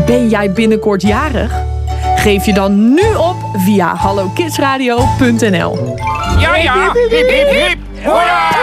Ben jij binnenkort jarig? Geef je dan nu op via hallokidsradio.nl. Ja, hip, hip, hip. Hoera!